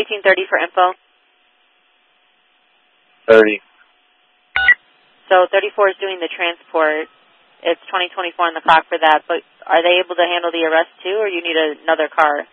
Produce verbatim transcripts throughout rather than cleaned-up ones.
eighteen thirty for info. thirty. So thirty-four is doing the transport. It's twenty twenty-four on the clock for that, but are they able to handle the arrest too, or you need another car?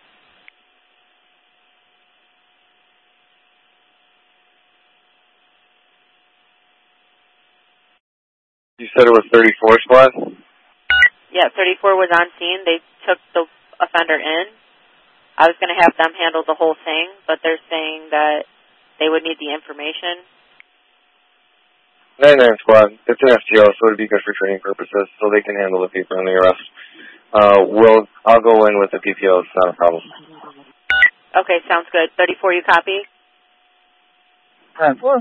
You said it was thirty-four squad? Yeah, thirty-four was on scene. They took the offender in. I was going to have them handle the whole thing, but they're saying that they would need the information. ninety-nine squad. It's an F T O, so it'd be good for training purposes, so they can handle the paper on the arrest. Uh, we'll, I'll go in with the P P O. It's not a problem. Okay, sounds good. thirty-four, you copy? ten four.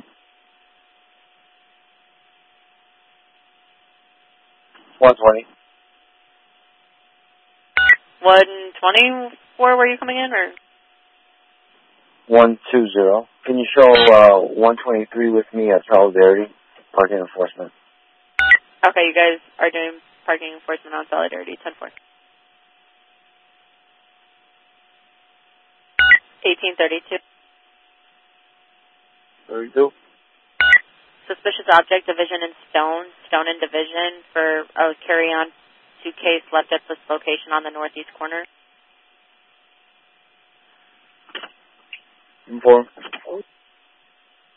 one twenty. one twenty-four, were you coming in, or? one two zero. Can you show uh, one twenty-three with me at Solidarity? Parking enforcement. Okay, you guys are doing parking enforcement on Solidarity, ten four. eighteen thirty-two. thirty-two. Suspicious object, division in stone, stone in division for a carry-on suitcase left at this location on the northeast corner. Inform.